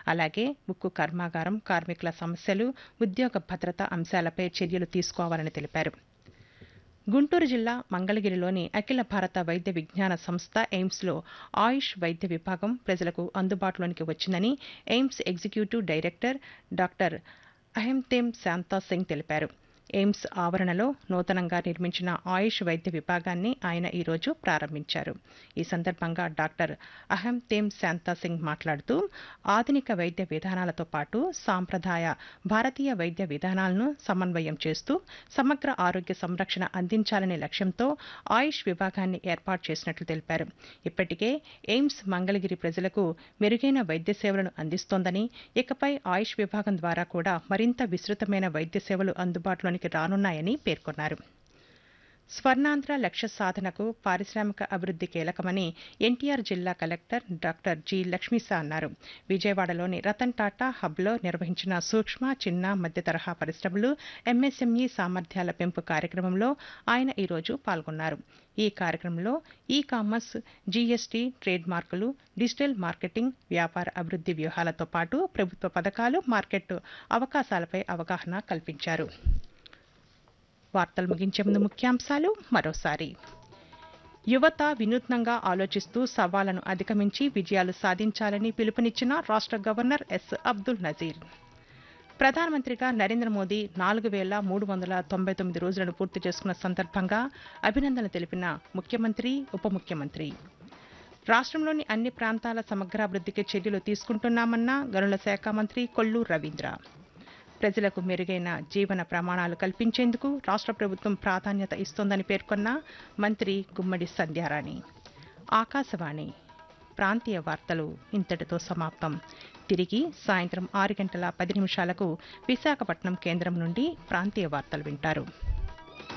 అలాగే ఉక్కు కర్మాగారం కార్మికుల సమస్యలు, ఉద్యోగ భద్రత అంశాలపై చర్యలు తీసుకోవాలని తెలిపారు. గుంటూరు జిల్లా మంగళగిరిలోని అఖిల భారత వైద్య విజ్ఞాన సంస్థ ఎయిమ్స్లో ఆయుష్ వైద్య విభాగం ప్రజలకు అందుబాటులోనికి వచ్చిందని AIIMS executive director doctor అహెంతేమ్ Shanta Singh తెలిపారు. ఎయిమ్స్ ఆవరణలో నూతనంగా నిర్మించిన ఆయుష్ వైద్య విభాగాన్ని ఆయన ఈరోజు ప్రారంభించారు. ఈ సందర్భంగా డాక్టర్ అహంతేమ్ శాంతా సింగ్ మాట్లాడుతూ ఆధునిక వైద్య విధానాలతో పాటు సాంప్రదాయ భారతీయ వైద్య విధానాలను సమన్వయం చేస్తూ సమగ్ర ఆరోగ్య సంరక్షణ అందించాలనే లక్ష్యంతో ఆయుష్ విభాగాన్ని ఏర్పాటు చేసినట్లు తెలిపారు. ఇప్పటికే ఎయిమ్స్ మంగళగిరి ప్రజలకు మెరుగైన వైద్య సేవలను అందిస్తోందని, ఇకపై ఆయుష్ విభాగం ద్వారా కూడా మరింత విస్తృతమైన వైద్య సేవలు అందుబాటులోనికి రానున్నాయని పేర్కొన్నారు. స్వర్ణాంధ్ర లక్ష్య సాధనకు పారిశ్రామిక అభివృద్ధి కీలకమని ఎన్టీఆర్ జిల్లా కలెక్టర్ డాక్టర్ జి లక్ష్మీసా అన్నారు. విజయవాడలోని రతన్ టాటా హబ్లో నిర్వహించిన సూక్ష్మ, చిన్న, మధ్య తరహా పరిశ్రమలు, ఎంఎస్ఎంఈ సామర్థ్యాల పెంపు కార్యక్రమంలో ఆయన ఈరోజు పాల్గొన్నారు. ఈ కార్యక్రమంలో ఈ-కామర్స్, జీఎస్టీ, ట్రేడ్ మార్కులు, డిజిటల్ మార్కెటింగ్, వ్యాపార అభివృద్ధి వ్యూహాలతో పాటు ప్రభుత్వ పథకాలు, మార్కెట్ అవకాశాలపై అవగాహన కల్పించారు. వార్తలు ముగించే ముందు ముఖ్యాంశాలు మరోసారి. యువత వినూత్నంగా ఆలోచిస్తూ సవాళ్లను అధిగమించి విజయాలు సాధించాలని పిలుపునిచ్చిన రాష్ట్ర గవర్నర్ ఎస్ అబ్దుల్ నజీర్. ప్రధానమంత్రిగా నరేంద్ర మోదీ 4,399 రోజులను పూర్తి చేసుకున్న సందర్భంగా అభినందనలు తెలిపిన ముఖ్యమంత్రి, ఉప ముఖ్యమంత్రి. రాష్ట్రంలోని అన్ని ప్రాంతాల సమగ్రాభివృద్ధికి చర్యలు తీసుకుంటున్నామన్న గనుల శాఖ మంత్రి కొల్లు రవీంద్ర. ప్రజలకు మెరుగైన జీవన ప్రమాణాలు కల్పించేందుకు రాష్ట్ర ప్రభుత్వం ప్రాధాన్యత ఇస్తోందని పేర్కొన్న మంత్రి గుమ్మడి సంధ్యారాణి. ఆకాశవాణి ప్రాంతీయ వార్తలు ఇంతటితో సమాప్తం. తిరిగి సాయంత్రం 6 గంటల 10 నిమిషాలకు విశాఖపట్నం కేంద్రం నుండి ప్రాంతీయ వార్తలు వింటారు.